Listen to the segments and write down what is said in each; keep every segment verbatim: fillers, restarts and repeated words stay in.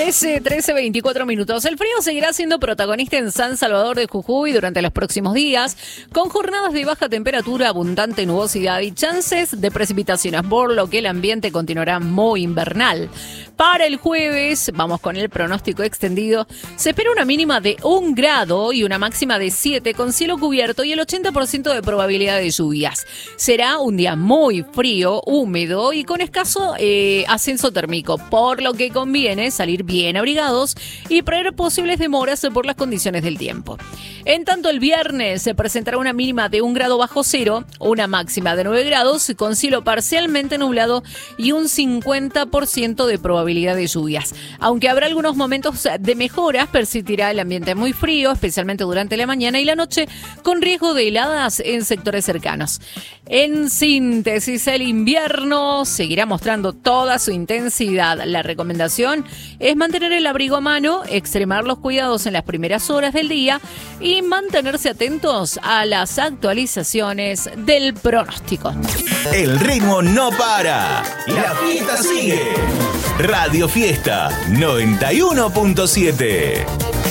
trece, trece, veinticuatro minutos. El frío seguirá siendo protagonista en San Salvador de Jujuy durante los próximos días, con jornadas de baja temperatura, abundante nubosidad y chances de precipitaciones, por lo que el ambiente continuará muy invernal. Para el jueves, vamos con el pronóstico extendido, se espera una mínima de un grado y una máxima de siete con cielo cubierto y el ochenta por ciento de probabilidad de lluvias. Será un día muy frío, húmedo y con escaso eh, ascenso térmico, por lo que conviene salir bien abrigados y prever posibles demoras por las condiciones del tiempo. En tanto, el viernes se presentará una mínima de un grado bajo cero, una máxima de nueve grados con cielo parcialmente nublado y un cincuenta por ciento de probabilidad de lluvias. Aunque habrá algunos momentos de mejoras, persistirá el ambiente muy frío, especialmente durante la mañana y la noche, con riesgo de heladas en sectores cercanos. En síntesis, el invierno seguirá mostrando toda su intensidad. La recomendación es mantener el abrigo a mano, extremar los cuidados en las primeras horas del día y mantenerse atentos a las actualizaciones del pronóstico. El ritmo no para. La fiesta sigue. Radio Fiesta noventa y uno punto siete.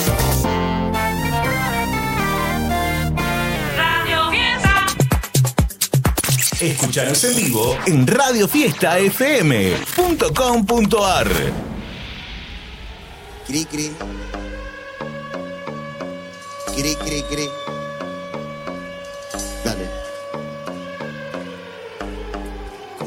Radio Fiesta. Escúchanos en vivo en radio fiesta f m punto com punto a r. Cri, cri. Cri, cri, cri.